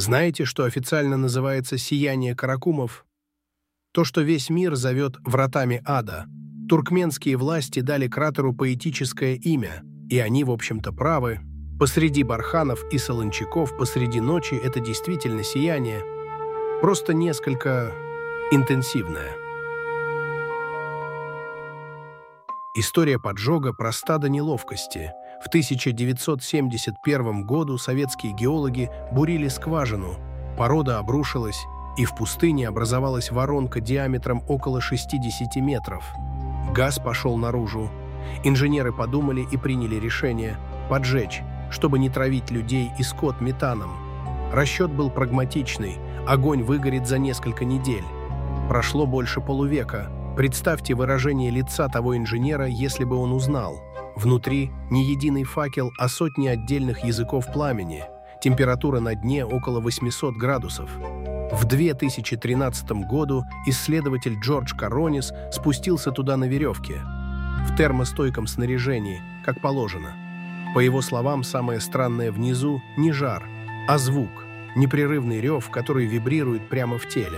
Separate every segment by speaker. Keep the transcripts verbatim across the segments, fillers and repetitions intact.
Speaker 1: Знаете, что официально называется сияние Каракумов? То, что весь мир зовет вратами ада. Туркменские власти дали кратеру поэтическое имя, и они, в общем-то, правы. Посреди барханов и солончаков, посреди ночи это действительно сияние, просто несколько интенсивное. История поджога проста до неловкости. В тысяча девятьсот семьдесят первом году советские геологи бурили скважину, порода обрушилась, и в пустыне образовалась воронка диаметром около шестидесяти метров. Газ пошел наружу. Инженеры подумали и приняли решение поджечь, чтобы не травить людей и скот метаном. Расчет был прагматичный – огонь выгорит за несколько недель. Прошло больше полувека. Представьте выражение лица того инженера, если бы он узнал. Внутри не единый факел, а сотни отдельных языков пламени. Температура на дне около восьмисот градусов. В две тысячи тринадцатом году исследователь Джордж Каронис спустился туда на веревке, в термостойком снаряжении, как положено. По его словам, самое странное внизу не жар, а звук, непрерывный рев, который вибрирует прямо в теле.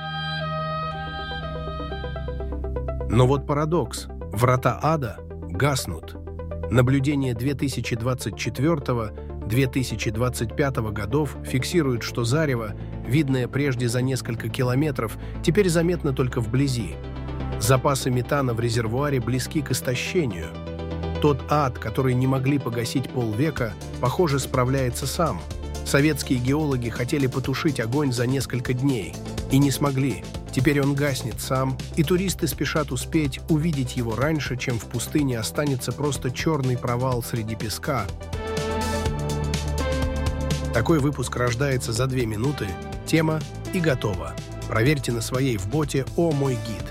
Speaker 1: Но вот парадокс. Врата ада гаснут. Наблюдения две тысячи двадцать четвёртого — две тысячи двадцать пятого годов фиксируют, что зарево, видное прежде за несколько километров, теперь заметно только вблизи. Запасы метана в резервуаре близки к истощению. Тот ад, который не могли погасить полвека, похоже, справляется сам. Советские геологи хотели потушить огонь за несколько дней и не смогли. Теперь он гаснет сам, и туристы спешат успеть увидеть его раньше, чем в пустыне останется просто черный провал среди песка. Такой выпуск рождается за две минуты. Тема и готово. Проверьте на своей в боте «О, мой гид».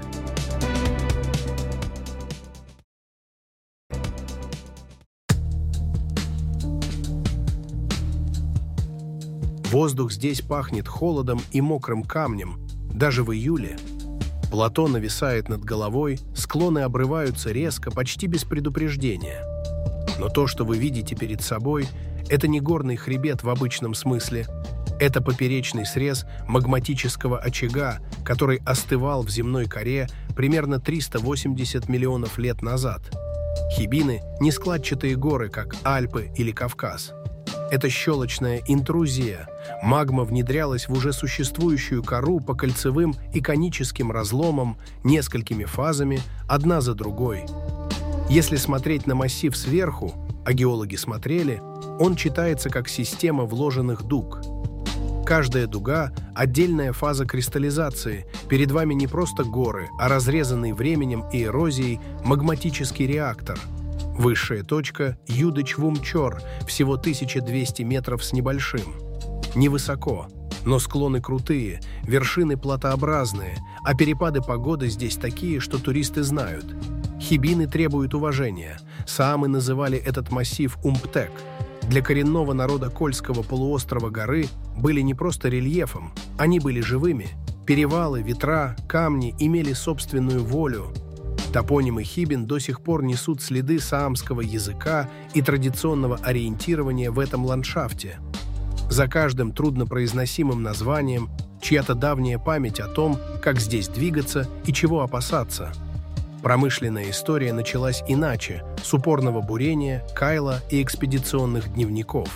Speaker 1: Воздух здесь пахнет холодом и мокрым камнем. Даже в июле. Плато нависает над головой, склоны обрываются резко, почти без предупреждения. Но то, что вы видите перед собой, это не горный хребет в обычном смысле. Это поперечный срез магматического очага, который остывал в земной коре примерно триста восемьдесят миллионов лет назад. Хибины – не складчатые горы, как Альпы или Кавказ. Это щелочная интрузия. Магма внедрялась в уже существующую кору по кольцевым и коническим разломам, несколькими фазами, одна за другой. Если смотреть на массив сверху, а геологи смотрели, он читается как система вложенных дуг. Каждая дуга – отдельная фаза кристаллизации. Перед вами не просто горы, а разрезанный временем и эрозией магматический реактор. Высшая точка – Юдыч-Вумчор, всего тысяча двести метров с небольшим. Невысоко, но склоны крутые, вершины платообразные, а перепады погоды здесь такие, что туристы знают. Хибины требуют уважения. Саамы называли этот массив Умптек. Для коренного народа Кольского полуострова горы были не просто рельефом, они были живыми. Перевалы, ветра, камни имели собственную волю. Топонимы Хибин до сих пор несут следы саамского языка и традиционного ориентирования в этом ландшафте. За каждым труднопроизносимым названием чья-то давняя память о том, как здесь двигаться и чего опасаться. Промышленная история началась иначе, с упорного бурения, кайла и экспедиционных дневников.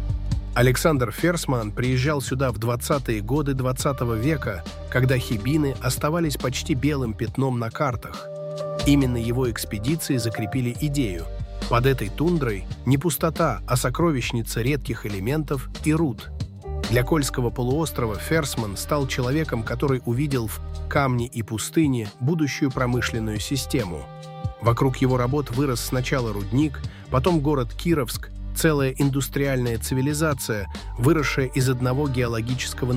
Speaker 1: Александр Ферсман приезжал сюда в двадцатые годы двадцатого века, когда хибины оставались почти белым пятном на картах. Именно его экспедиции закрепили идею. Под этой тундрой не пустота, а сокровищница редких элементов и руд. Для Кольского полуострова Ферсман стал человеком, который увидел в камне и пустыне будущую промышленную систему. Вокруг его работ вырос сначала рудник, потом город Кировск, целая индустриальная цивилизация, выросшая из одного геологического